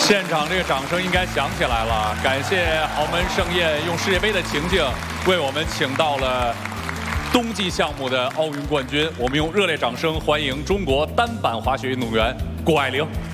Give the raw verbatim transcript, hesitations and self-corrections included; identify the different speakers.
Speaker 1: 现场这个掌声应该响起来了，感谢豪门盛宴用世界杯的情境为我们请到了冬季项目的奥运冠军。我们用热烈掌声欢迎中国单板滑雪运动员谷爱凌。